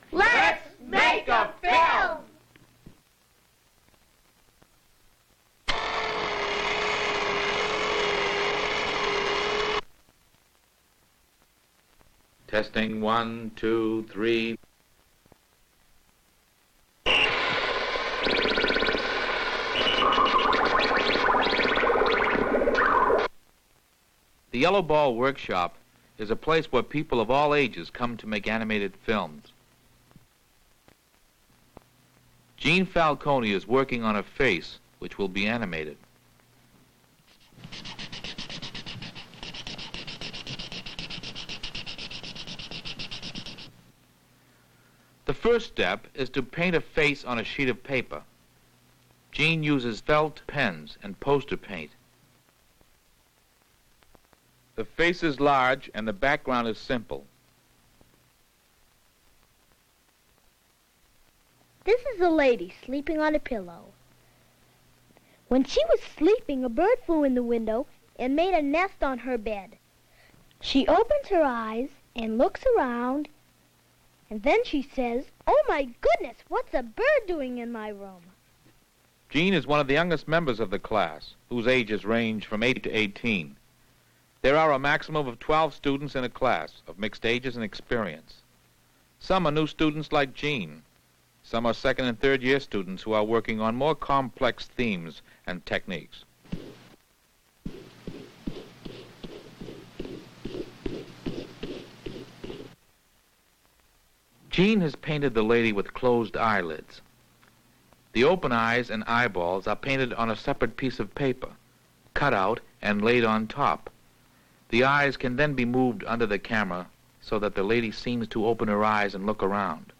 Let's make a film! Testing 1, 2, 3. The Yellow Ball Workshop is a place where people of all ages come to make animated films. Gene Falcone is working on a face which will be animated. The first step is to paint a face on a sheet of paper. Gene uses felt pens and poster paint. The face is large and the background is simple. This is a lady sleeping on a pillow. When she was sleeping, a bird flew in the window and made a nest on her bed. She opens her eyes and looks around, and then she says, "Oh my goodness, what's a bird doing in my room?" Gene is one of the youngest members of the class, whose ages range from 8 to 18. There are a maximum of 12 students in a class of mixed ages and experience. Some are new students like Gene. Some are second and third year students who are working on more complex themes and techniques. Gene has painted the lady with closed eyelids. The open eyes and eyeballs are painted on a separate piece of paper, cut out and laid on top. The eyes can then be moved under the camera so that the lady seems to open her eyes and look around.